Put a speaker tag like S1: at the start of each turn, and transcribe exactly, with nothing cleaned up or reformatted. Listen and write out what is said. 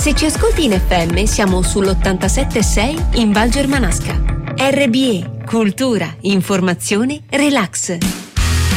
S1: Se ci ascolti in F M siamo sull'ottantasette virgola sei in Val Germanasca. R B E, cultura, informazione, relax.